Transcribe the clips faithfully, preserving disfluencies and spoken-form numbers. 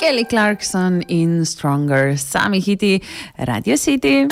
Kelly Clarkson in Stronger, sami hiti Radio City.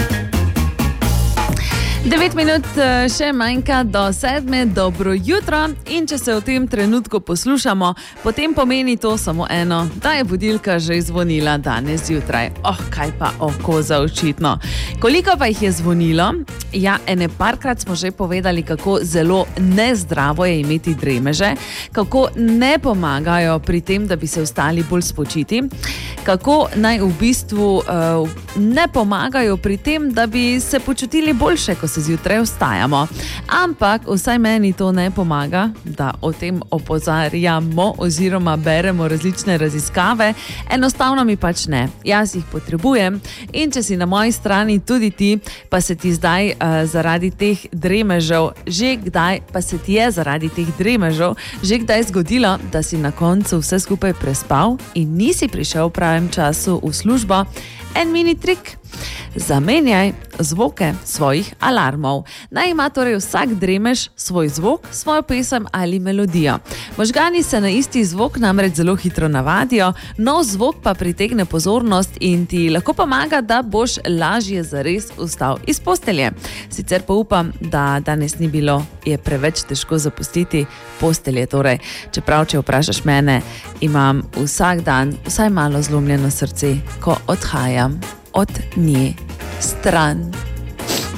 Devet minut še manjka do sedme, dobro jutro, in če se v tem trenutku poslušamo, potem pomeni to samo eno, da je budilka že zvonila danes zjutraj. Oh, kaj pa oko za očitno. Koliko pa jih je zvonilo? Ja, ene parkrat smo že povedali, kako zelo nezdravo je imeti dremeže, kako ne pomagajo pri tem, da bi se ostali bolj spočiti, kako naj v bistvu uh, ne pomagajo pri tem, da bi se počutili boljše, ko se zjutraj vstajamo. Ampak vsaj meni to ne pomaga, da o tem opozarjamo oziroma beremo različne raziskave. Enostavno mi pač ne. Jaz jih potrebujem in če si na moji strani tudi ti, pa se ti zdaj uh, zaradi teh dremežev, že kdaj pa se ti je zaradi teh dremežev, že kdaj zgodilo, da si na koncu vse skupaj prespal in nisi prišel v pravem času v službo, en mini trik. Zamenjaj zvoke svojih alarmov. Naj ima torej vsak dremež svoj zvok, svojo pesem ali melodijo. Možgani se na isti zvok namreč zelo hitro navadijo, nov zvok pa pritegne pozornost in ti lahko pomaga, da boš lažje zares vstal iz postelje. Sicer pa upam, da danes ni bilo, je preveč težko zapustiti postelje. Torej, čeprav, če vprašaš mene, imam vsak dan vsaj malo zlomljeno srce, ko odhajam od nje stran.